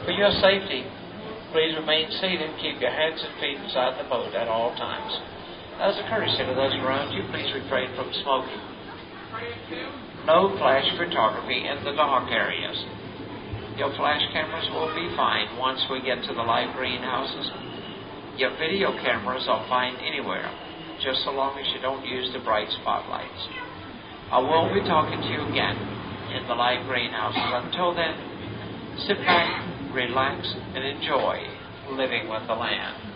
For your safety, please remain seated and keep your hands and feet inside the boat at all times. As a courtesy to those around you, please refrain from smoking. No flash photography in the dark areas. Your flash cameras will be fine once we get to the live greenhouses. Your video cameras are fine anywhere, just so long as you don't use the bright spotlights. I will be talking to you again in the live greenhouses. Until then, sit back, relax, and enjoy living with the land.